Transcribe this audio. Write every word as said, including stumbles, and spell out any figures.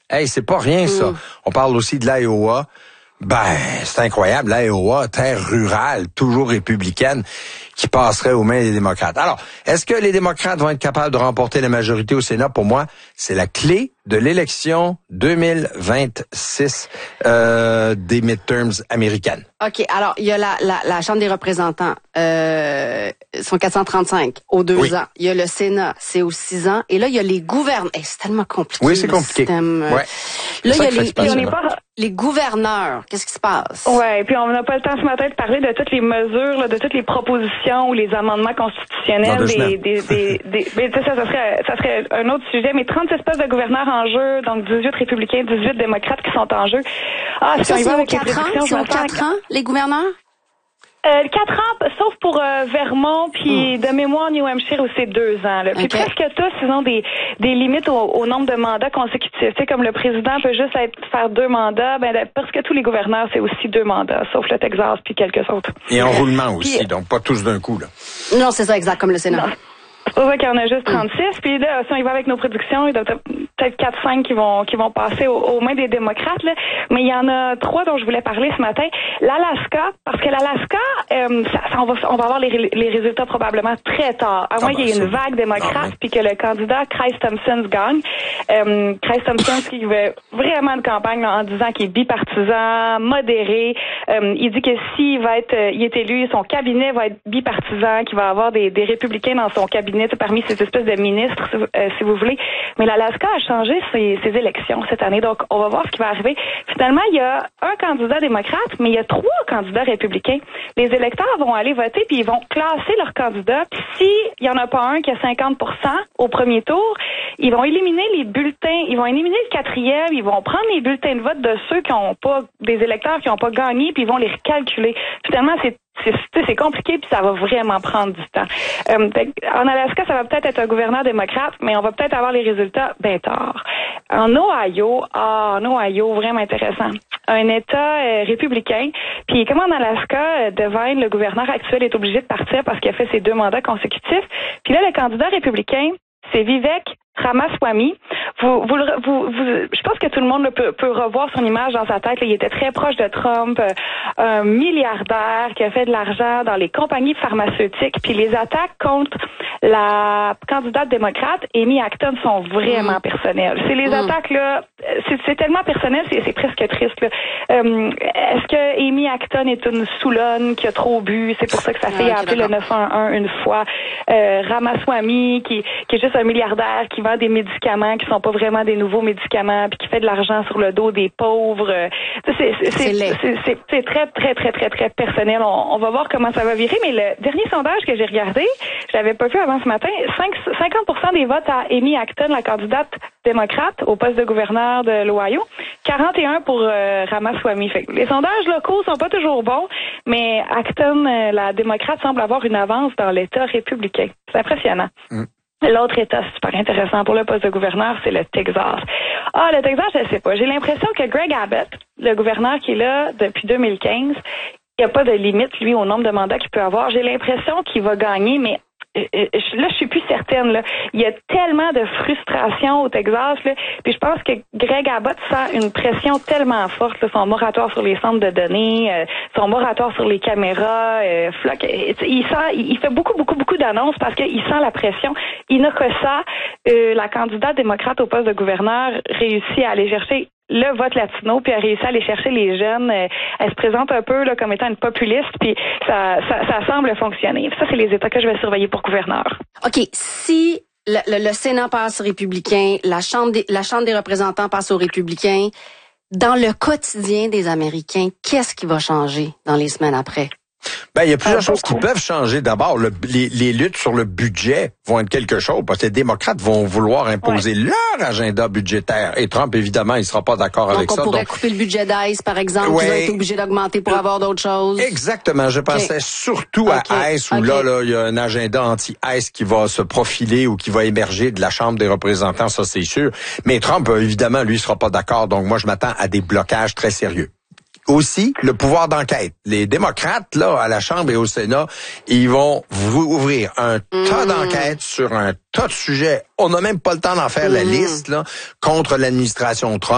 Hey, c'est pas rien, mm. ça. On parle aussi de l'Iowa. Ben, c'est incroyable, l'Iowa, terre rurale, toujours républicaine, qui passerait aux mains des démocrates. Alors, est-ce que les démocrates vont être capables de remporter la majorité au Sénat? Pour moi, c'est la clé de l'élection deux mille vingt-six euh, des midterms américaines. OK, alors, il y a la, la, la Chambre des représentants, euh, sont quatre cent trente-cinq aux deux oui. ans. Il y a le Sénat, c'est aux six ans. Et là, il y a les gouverneurs. Hey, c'est tellement compliqué. Oui, c'est compliqué. Système. Ouais. Là, il y a les, puis on n'est pas... les gouverneurs. Qu'est-ce qui se passe? Ouais, puis on n'a pas le temps ce matin de parler de toutes les mesures, là, de toutes les propositions ou les amendements constitutionnels. Des, des, des, des, mais ça, ça serait, ça serait un autre sujet. Mais trente-six postes de gouverneurs en jeu, donc dix-huit républicains, dix-huit démocrates qui sont en jeu. Ah, ça, c'est aux quatre ans? C'est aux quatre ans, les gouverneurs? Euh, quatre ans, sauf pour euh, Vermont, puis mm. de mémoire New Hampshire où c'est deux ans. Là. Puis okay. presque tous, ils ont des, des limites au, au nombre de mandats consécutifs. Tu sais, comme le président peut juste être, faire deux mandats, ben presque tous les gouverneurs, c'est aussi deux mandats, sauf le Texas puis quelques autres. Et en roulement aussi, puis, donc pas tous d'un coup. Là. Non, c'est ça, exact, comme le Sénat. Non. C'est pour ça qu'il y en a juste trente-six. Puis là, si on y va avec nos prédictions, il y en a peut-être quatre cinq qui vont qui vont passer aux, aux mains des démocrates. Là. Mais il y en a trois dont je voulais parler ce matin. L'Alaska, parce que l'Alaska, euh, ça, ça, on, va, on va avoir les, les résultats probablement très tard. À moins ah ben, qu'il y ait une vague démocrate puis que le candidat Chris Thompson gagne. Euh, Chris Thompson qui veut vraiment de campagne là, en disant qu'il est bipartisan, modéré. Euh, il dit que s'il va être, il est élu, son cabinet va être bipartisan, qu'il va avoir des, des républicains dans son cabinet parmi ces espèces de ministres, euh, si vous voulez. Mais l'Alaska a changé ses, ses élections cette année, donc on va voir ce qui va arriver. Finalement, il y a un candidat démocrate, mais il y a trois candidats républicains. Les électeurs vont aller voter, puis ils vont classer leurs candidats. Puis s'il y en a pas un qui a cinquante pour cent au premier tour, ils vont éliminer les bulletins, ils vont éliminer le quatrième, ils vont prendre les bulletins de vote de ceux qui ont pas, des électeurs qui n'ont pas gagné, puis ils vont les recalculer. Finalement, c'est C'est, c'est compliqué puis ça va vraiment prendre du temps. Euh, en Alaska, ça va peut-être être un gouverneur démocrate, mais on va peut-être avoir les résultats bien tard. En Ohio, ah, en Ohio, vraiment intéressant. Un État euh, républicain. Puis comme en Alaska, euh, Devine, le gouverneur actuel, est obligé de partir parce qu'il a fait ses deux mandats consécutifs. Puis là, le candidat républicain, c'est Vivek Ramaswamy. Vous, vous, vous, vous, je pense que tout le monde peut, peut revoir son image dans sa tête. Là, il était très proche de Trump, euh, un milliardaire qui a fait de l'argent dans les compagnies pharmaceutiques. Puis les attaques contre la candidate démocrate, Amy Acton, sont vraiment mmh. personnelles. C'est les mmh. attaques là, c'est, c'est tellement personnel, c'est, c'est presque triste. Là. Euh, est-ce que Amy Acton est une Soulonne qui a trop bu? C'est pour ça que sa fille ah, a appelé le neuf un un une fois. Euh, Ramaswamy, qui, qui est juste un milliardaire qui vend des médicaments qui sont pas vraiment des nouveaux médicaments, puis qui fait de l'argent sur le dos des pauvres. C'est, c'est, c'est, c'est, c'est, c'est, c'est très, très, très, très, très personnel. On, on va voir comment ça va virer, mais le dernier sondage que j'ai regardé, je l'avais pas vu avant ce matin, cinquante pour cent des votes à Amy Acton, la candidate démocrate au poste de gouverneur de l'Ohio, quarante et un pour euh, Ramaswamy. Fait que les sondages locaux sont pas toujours bons, mais Acton, euh, la démocrate, semble avoir une avance dans l'État républicain. C'est impressionnant. Mm. L'autre État super intéressant pour le poste de gouverneur, c'est le Texas. Ah, le Texas, je sais pas. J'ai l'impression que Greg Abbott, le gouverneur qui est là depuis deux mille quinze, il n'y a pas de limite, lui, au nombre de mandats qu'il peut avoir. J'ai l'impression qu'il va gagner, mais là, je suis plus certaine. Là. Il y a tellement de frustration au Texas. Là. Puis je pense que Greg Abbott sent une pression tellement forte. Là, son moratoire sur les centres de données, euh, son moratoire sur les caméras. Euh, Flock, il sent, il fait beaucoup, beaucoup, beaucoup d'annonces parce qu'il sent la pression. Il n'a que ça. Euh, la candidate démocrate au poste de gouverneur réussit à aller chercher le vote latino, puis elle réussit à aller chercher les jeunes. Euh, elle se présente un peu là comme étant une populiste, puis ça, ça, ça semble fonctionner. Ça, c'est les États que je vais surveiller pour gouverneur. OK. Si le, le, le Sénat passe aux républicains, la Chambre des, la Chambre des représentants passe aux républicains, dans le quotidien des Américains, qu'est-ce qui va changer dans les semaines après? Ben, il y a plusieurs choses qui peuvent changer. D'abord, le, les, les luttes sur le budget vont être quelque chose parce que les démocrates vont vouloir imposer ouais. leur agenda budgétaire. Et Trump, évidemment, il sera pas d'accord donc avec on ça. On pourrait donc couper le budget d'ICE, par exemple, ouais. qui va être obligé d'augmenter pour avoir d'autres choses. Exactement. Je pensais okay. surtout okay. à ICE, où okay. là, là, il y a un agenda anti-ICE qui va se profiler ou qui va émerger de la Chambre des représentants, ça c'est sûr. Mais Trump, évidemment, lui, sera pas d'accord. Donc moi, je m'attends à des blocages très sérieux. Aussi, le pouvoir d'enquête. Les démocrates, là, à la Chambre et au Sénat, ils vont ouvrir un mmh. tas d'enquêtes sur un tas de sujets. On n'a même pas le temps d'en faire mmh. la liste, là, contre l'administration Trump.